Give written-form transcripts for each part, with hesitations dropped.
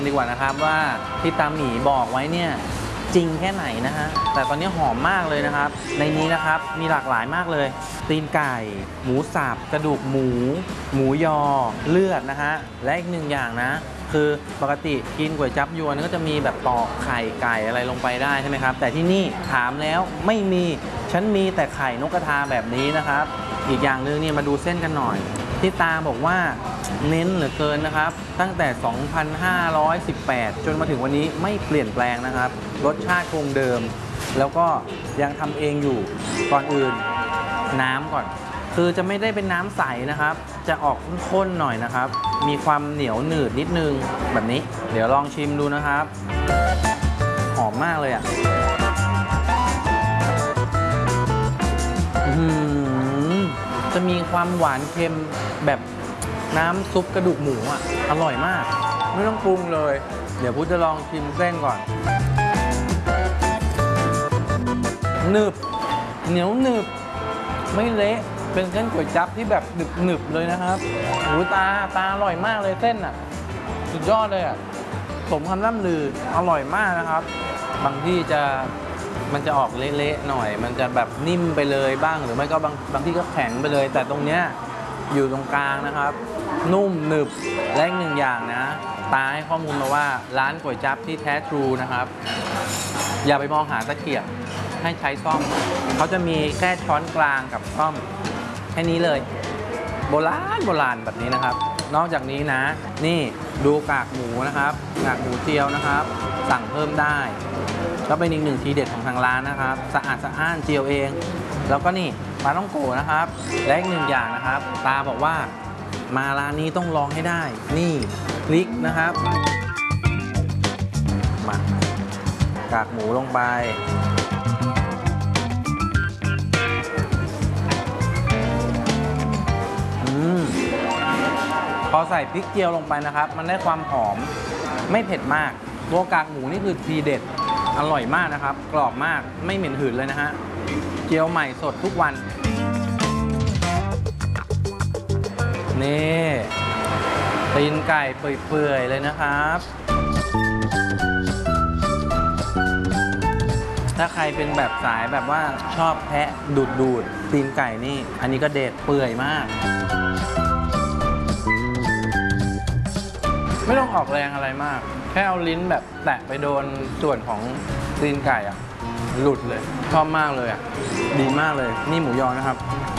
ดีกว่านะครับว่าที่ตาหมีบอกไว้เนี่ยจริงแค่ไหนนะฮะแต่ตอนนี้หอมมากเลยนะครับในนี้นะครับมีหลากหลายมากเลยตีนไก่หมูสับกระดูกหมูหมูยอเลือดนะฮะและอีกหนึ่งอย่างนะคือปกติกินก๋วยจั๊บยวนก็จะมีแบบตอกไข่ไก่อะไรลงไปได้ใช่ไหมครับแต่ที่นี่ถามแล้วไม่มีฉันมีแต่ไข่นกกระทาแบบนี้นะครับอีกอย่างหนึ่งเนี่ยมาดูเส้นกันหน่อยที่ตาบอกว่าเน้นเหลือเกินนะครับตั้งแต่ 2,518 จนมาถึงวันนี้ไม่เปลี่ยนแปลงนะครับรสชาติคงเดิมแล้วก็ยังทำเองอยู่ก่อนอื่นน้ำก่อนคือจะไม่ได้เป็นน้ำใสนะครับจะออกข้นๆหน่อยนะครับมีความเหนียวหนืดนิดนึงแบบนี้เดี๋ยวลองชิมดูนะครับหอมมากเลยอ่ะจะมีความหวานเค็มแบบน้ำซุปกระดูกหมูอ่ะอร่อยมากไม่ต้องปรุงเลยเดี๋ยวพุทธจะลองชิมเส้นก่อนหนึบเหนียวหนึบไม่เละเป็นเส้นก๋วยจั๊บที่แบบหนึบๆเลยนะครับโอ้ตาอร่อยมากเลยเส้นอ่ะสุดยอดเลยอ่ะสมคำล่ำลืออร่อยมากนะครับบางที่มันจะออกเละๆหน่อยมันจะแบบนิ่มไปเลยบ้างหรือไม่ก็บางที่ก็แข็งไปเลยแต่ตรงเนี้ยอยู่ตรงกลางนะครับนุ่มหนึบและอีกหนึ่งอย่างนะตาให้ข้อมูลมาว่าร้านก๋วยจั๊บที่แท้ทรูนะครับอย่าไปมองหาตะเกียบให้ใช้ซ่อมเขาจะมีแค่ช้อนกลางกับซ่อมแค่นี้เลยโบราณแบบนี้นะครับนอกจากนี้นะนี่ดูกากหมูนะครับกากหมูเจียวนะครับสั่งเพิ่มได้ก็เป็นอีกหนึ่งทีเด็ดของทางร้านนะครับสะอาดสะอ้านเจียวเองแล้วก็นี่ปลาท่องโกนะครับและอีกหนึ่งอย่างนะครับตาบอกว่ามาร้านนี้ต้องลองให้ได้นี่พริกนะครับมากากหมูลงไปพอใส่พริกเจียวลงไปนะครับมันได้ความหอมไม่เผ็ดมากตัวกากหมูนี่คือทีเด็ดอร่อยมากนะครับกรอบมากไม่เหม็นหืนเลยนะฮะเจียวใหม่สดทุกวันนี่ตีนไก่เปื่อยๆเลยนะครับถ้าใครเป็นแบบสายแบบว่าชอบแทะดูดตีนไก่นี่อันนี้ก็เด็ดเปื่อยมากไม่ต้องออกแรงอะไรมากแค่เอาลิ้นแบบแตะไปโดนส่วนของตีนไก่อ่ะหลุดเลยชอบมากเลยอ่ะดีมากเลยนี่หมูยอนะครับ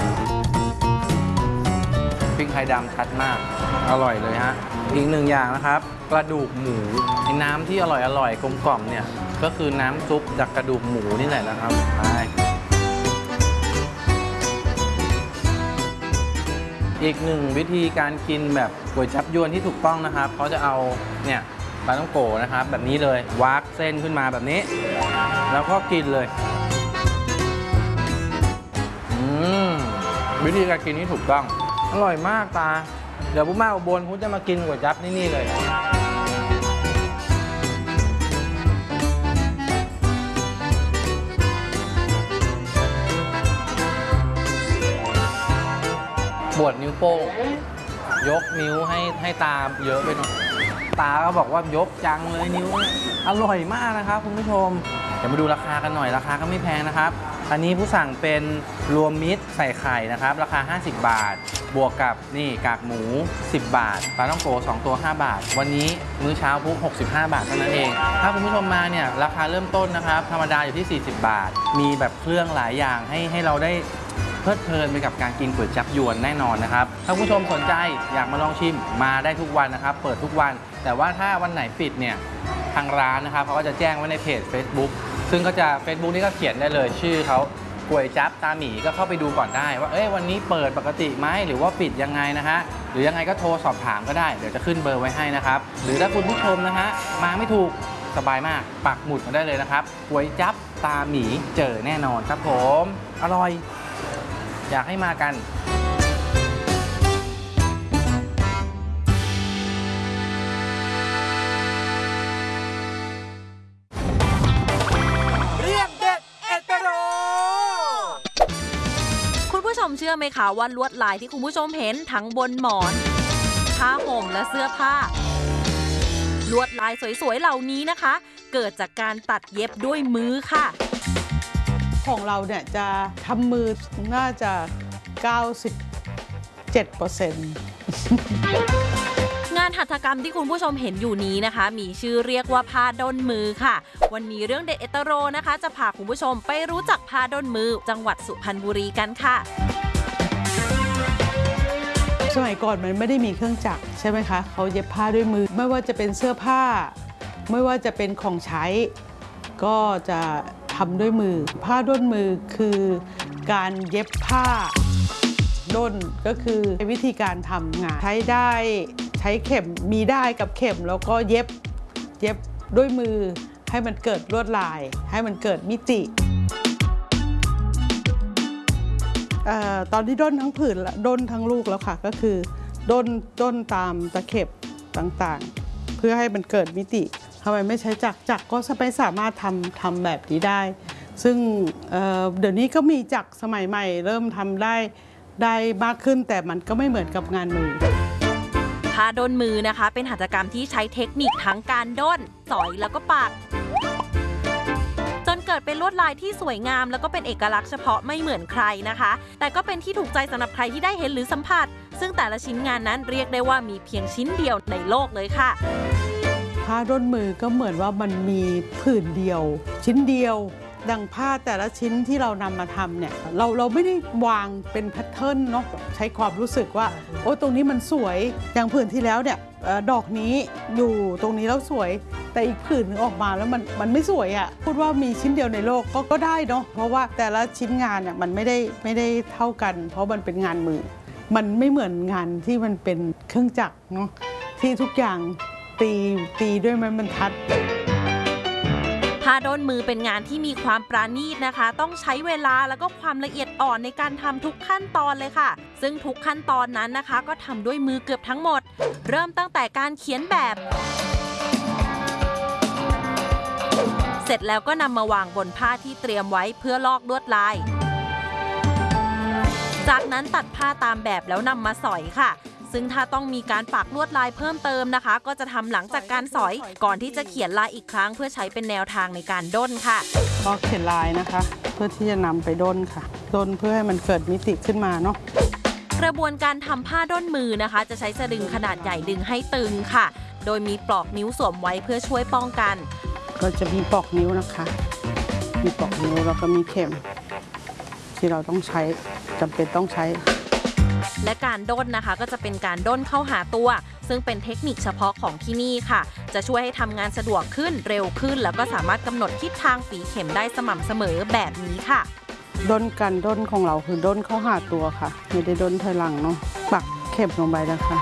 พริกไทยดำชัดมากอร่อยเลยฮะอีกหนึ่งอย่างนะครับกระดูกหมูไอ้น้ำที่อร่อยกลมกล่อมเนี่ยก็คือน้ำซุปจากกระดูกหมูนี่แหละนะครับอีกหนึ่งวิธีการกินแบบก๋วยจั๊บยวนที่ถูกต้องนะครับเขาจะเอาเนี่ยปลาท่องโกนะครับแบบนี้เลยวากเส้นขึ้นมาแบบนี้แล้วก็กินเลยวิธีการกินที่ถูกต้องอร่อยมากตาเดี๋ยวพุมาอุบลพุจะมากินก๋วยจั๊บนี่เลยปวดนิ้วโป้งยกนิ้วให้ตาเยอะไปหน่อยตาก็บอกว่ายกจังเลยนิ้วอร่อยมากนะครับคุณผู้ชมเดี๋ยวมาดูราคากันหน่อยราคาก็ไม่แพงนะครับอันนี้ผู้สั่งเป็นรวมมิตรใส่ไข่นะครับราคา50 บาทบวกกับนี่กากหมู10 บาทปลาท่องโก2 ตัว5 บาทวันนี้มื้อเช้าปุ๊บ65 บาทเท่านั้นเองถ้าคุณผู้ชมมาเนี่ยราคาเริ่มต้นนะครับธรรมดาอยู่ที่40 บาทมีแบบเครื่องหลายอย่างให้เราได้เพลิดเพลินไปกับการกินก๋วยจั๊บยวนแน่นอนนะครับถ้าผู้ชมสนใจอยากมาลองชิมมาได้ทุกวันนะครับเปิดทุกวันแต่ว่าถ้าวันไหนปิดเนี่ยทางร้านนะครับเขาก็จะแจ้งไว้ในเพจ Facebook ซึ่งก็จะ Facebook นี่ก็เขียนได้เลยชื่อเขาก๋วยจั๊บตาหมีก็เข้าไปดูก่อนได้ว่าวันนี้เปิดปกติไหมหรือว่าปิดยังไงนะฮะหรือยังไงก็โทรสอบถามก็ได้เดี๋ยวจะขึ้นเบอร์ไว้ให้นะครับหรือถ้าคุณผู้ชมนะฮะมาไม่ถูกสบายมากปักหมุดมาได้เลยนะครับก๋วยจั๊บตาหมีเจอแน่นอนครับผมอร่อยอยากให้มากันเรื่องเด็ดเอตโรคุณผู้ชมเชื่อไหมคะว่าลวดลายที่คุณผู้ชมเห็นทั้งบนหมอนผ้าห่มและเสื้อผ้าลวดลายสวยๆเหล่านี้นะคะ เกิดจากการตัดเย็บด้วยมือค่ะของเราเนี่ยจะทำมือน่าจะ 97% งานหัตถกรรมที่คุณผู้ชมเห็นอยู่นี้นะคะ มีชื่อเรียกว่าผ้าด้นมือค่ะวันนี้เรื่องเด็ดเอตโรนะคะ จะพาคุณผู้ชมไปรู้จักผ้าด้นมือจังหวัดสุพรรณบุรีกันค่ะสมัยก่อนมันไม่ได้มีเครื่องจักรใช่ไหมคะเขาเย็บผ้าด้วยมือไม่ว่าจะเป็นเสื้อผ้าไม่ว่าจะเป็นของใช้ก็จะทำด้วยมือผ้าด้นมือคือการเย็บผ้าด้นก็คือวิธีการทำงานใช้ได้ใช้เข็มมีได้กับเข็มแล้วก็เย็บด้วยมือให้มันเกิดลวดลายให้มันเกิดมิติตอนที่ด้นทั้งผืนด้นทั้งลูกแล้วค่ะก็คือด้นตามตะเข็บต่างๆเพื่อให้มันเกิดมิติทำไมไม่ใช้จักรก็ไม่สามารถทำแบบนี้ได้ซึ่งเดี๋ยวนี้ก็มีจักรสมัยใหม่เริ่มทำได้มากขึ้นแต่มันก็ไม่เหมือนกับงานมือผ้าด้นมือนะคะเป็นหัตถกรรมที่ใช้เทคนิคทั้งการด้นสอยแล้วก็ปักจนเกิดเป็นลวดลายที่สวยงามแล้วก็เป็นเอกลักษณ์เฉพาะไม่เหมือนใครนะคะแต่ก็เป็นที่ถูกใจสำหรับใครที่ได้เห็นหรือสัมผัสซึ่งแต่ละชิ้นงานนั้นเรียกได้ว่ามีเพียงชิ้นเดียวในโลกเลยค่ะผ้าด้นมือก็เหมือนว่ามันมีผืนเดียวชิ้นเดียวดังผ้าแต่ละชิ้นที่เรานำมาทำเนี่ยเราไม่ได้วางเป็นแพทเทิร์นเนาะใช้ความรู้สึกว่าโอ้ตรงนี้มันสวยอย่างผืนที่แล้วเนี่ยดอกนี้อยู่ตรงนี้แล้วสวยแต่อีกผืนนึงออกมาแล้วมันไม่สวยอ่ะพูดว่ามีชิ้นเดียวในโลกก็ได้เนาะเพราะว่าแต่ละชิ้นงานเนี่ยมันไม่ได้เท่ากันเพราะมันเป็นงานมือมันไม่เหมือนงานที่มันเป็นเครื่องจักรเนาะที่ทุกอย่างตีด้วยไม้บรรทัดผ้าด้นมือเป็นงานที่มีความปราณีตนะคะต้องใช้เวลาแล้วก็ความละเอียดอ่อนในการทำทุกขั้นตอนเลยค่ะซึ่งทุกขั้นตอนนั้นนะคะก็ทำด้วยมือเกือบทั้งหมดเริ่มตั้งแต่การเขียนแบบเสร็จแล้วก็นำมาวางบนผ้าที่เตรียมไว้เพื่อลอกลวดลายจากนั้นตัดผ้าตามแบบแล้วนำมาสอยค่ะซึ่งถ้าต้องมีการปักลวดลายเพิ่มเติมนะคะก็จะทำหลังจากการสอยก่อนที่จะเขียนลายอีกครั้งเพื่อใช้เป็นแนวทางในการด้นค่ะก็เขียนลายนะคะเพื่อที่จะนำไปด้นค่ะด้นเพื่อให้มันเกิดมิติขึ้นมาเนาะกระบวนการทำผ้าด้นมือนะคะจะใช้สะดึงขนาดใหญ่ดึงให้ตึงค่ะโดยมีปลอกนิ้วสวมไว้เพื่อช่วยป้องกันก็จะมีปลอกนิ้วนะคะมีปลอกนิ้วแล้วก็มีเข็มที่เราต้องใช้จำเป็นต้องใช้และการด้นนะคะก็จะเป็นการด้นเข้าหาตัวซึ่งเป็นเทคนิคเฉพาะของที่นี่ค่ะจะช่วยให้ทำงานสะดวกขึ้นเร็วขึ้นแล้วก็สามารถกำหนดทิศทางฝีเข็มได้สม่ำเสมอแบบนี้ค่ะด้นการด้นของเราคือด้นเข้าหาตัวค่ะไม่ได้ด้นถอยหลังเนาะปักเข็มลงไปนะคะ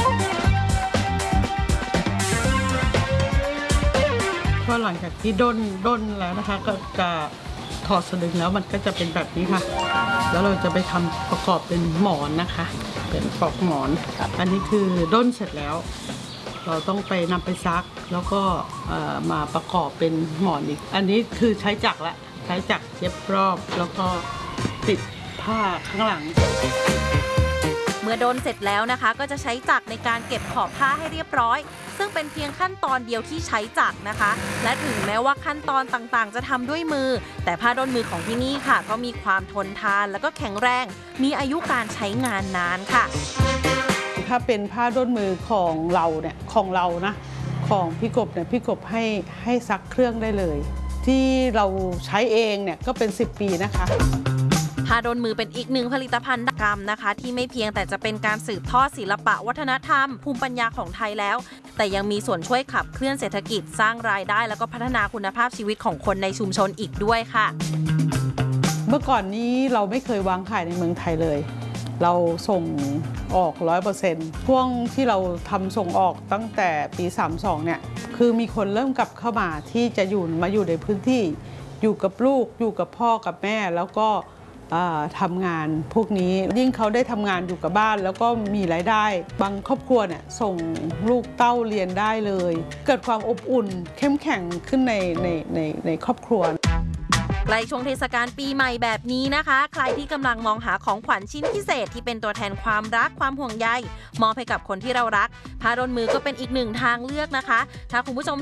พอหลังจากที่ด้นแล้วนะคะก็จะถอดสลึงแล้วมันก็จะเป็นแบบนี้ค่ะแล้วเราจะไปทำประกอบเป็นหมอนนะคะเป็นปลอกหมอนอันนี้คือด้นเสร็จแล้วเราต้องไปนำไปซักแล้วก็มาประกอบเป็นหมอนอีกอันนี้คือใช้จักรละใช้จักรเย็บรอบแล้วก็ติดผ้าข้างหลังเมื่อโดนเสร็จแล้วนะคะก็จะใช้จักรในการเก็บขอบผ้าให้เรียบร้อยซึ่งเป็นเพียงขั้นตอนเดียวที่ใช้จักรนะคะและถึงแม้ว่าขั้นตอนต่างๆจะทำด้วยมือแต่ผ้าด้นมือของที่นี่ค่ะก็มีความทนทานแล้วก็แข็งแรงมีอายุการใช้งานนานค่ะถ้าเป็นผ้าด้นมือของเราเนี่ยของเรานะของพี่กบเนี่ยพี่กบให้ซักเครื่องได้เลยที่เราใช้เองเนี่ยก็เป็น10 ปีนะคะผ้าด้นมือเป็นอีกหนึ่งผลิตภัณฑ์กรรมนะคะที่ไม่เพียงแต่จะเป็นการสืบทอดศิลปะวัฒนธรรมภูมิปัญญาของไทยแล้วแต่ยังมีส่วนช่วยขับเคลื่อนเศรษฐกิจสร้างรายได้แล้วก็พัฒนาคุณภาพชีวิตของคนในชุมชนอีกด้วยค่ะเมื่อก่อนนี้เราไม่เคยวางขายในเมืองไทยเลยเราส่งออก 100% ช่วงที่เราทำส่งออกตั้งแต่ปี32เนี่ยคือมีคนเริ่มกลับเข้ามาที่จะมาอยู่ในพื้นที่อยู่กับลูกอยู่กับพ่อกับแม่แล้วก็ทำงานพวกนี้ยิ่งเขาได้ทำงานอยู่กับบ้านแล้วก็มีรายได้บางครอบครัวเนี่ยส่งลูกเต้าเรียนได้เลยเกิดความอบอุ่นเข้มแข็งขึ้นในครอบครัวใกล้ช่วงเทศกาลปีใหม่แบบนี้นะคะ ใครที่กำลังมองหาของขวัญชิ้นพิเศษที่เป็นตัวแทนความรักความห่วงใยมอบให้กับคนที่เรารักผ้าโดนมือก็เป็นอีกหนึ่งทางเลือกนะคะถ้าคุณผู้ชม